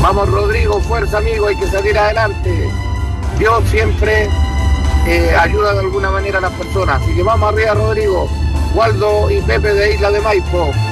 Vamos Rodrigo, fuerza amigo, hay que salir adelante. Dios siempre ayuda de alguna manera a las personas. Así que vamos arriba Rodrigo. Waldo y Pepe de Isla de Maipo.